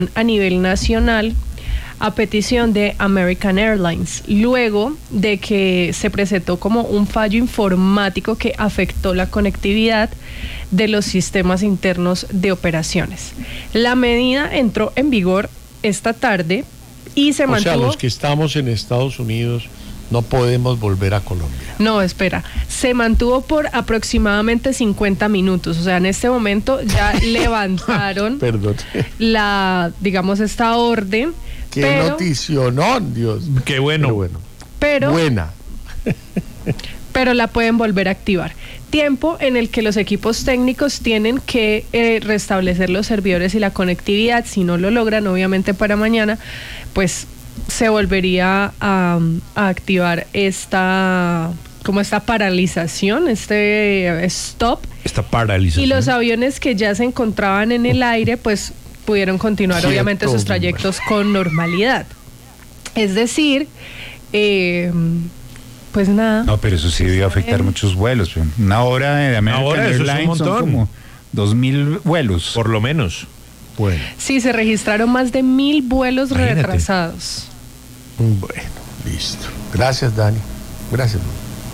a nivel nacional a petición de American Airlines, luego de que se presentó como un fallo informático que afectó la conectividad de los sistemas internos de operaciones. La medida entró en vigor esta tarde y se mantuvo... O sea, los que estamos en Estados Unidos no podemos volver a Colombia. No, espera, se mantuvo por aproximadamente 50 minutos, o sea, en este momento ya levantaron Perdón. esta orden. Qué noticionón, Dios. Qué bueno. Pero buena. Pero la pueden volver a activar. Tiempo en el que los equipos técnicos tienen que restablecer los servidores y la conectividad. Si no lo logran, obviamente para mañana, pues se volvería a activar esta paralización, este stop. Esta paralización. Y los aviones que ya se encontraban en el aire, pues pudieron continuar obviamente sus trayectos con normalidad. Es decir, pues nada. No, pero eso sí debió afectar muchos vuelos. Una hora de American Airlines son como 2,000 vuelos. Por lo menos. Bueno. Sí, se registraron más de 1,000 vuelos retrasados. Bueno, listo. Gracias, Dani. Gracias.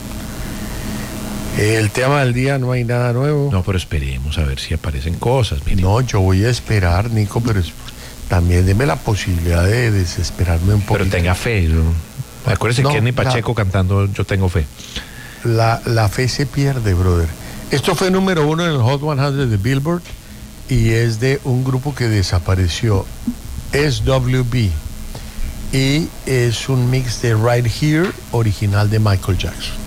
El tema del día, no hay nada nuevo. No, pero esperemos a ver si aparecen cosas. Mire. No, yo voy a esperar, Nico, pero también deme la posibilidad de desesperarme un poco. Pero tenga fe, ¿no? Acuérdese que Kenny Pacheco cantando Yo Tengo Fe. La fe se pierde, brother. Esto fue número 1 en el Hot 100 de Billboard y es de un grupo que desapareció, SWV, y es un mix de Right Here, original de Michael Jackson.